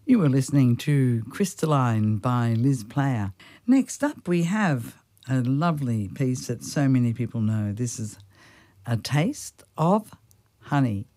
You were listening to Crystalline by Liz Player. Next up, we have a lovely piece that so many people know. This is A Taste of Honey.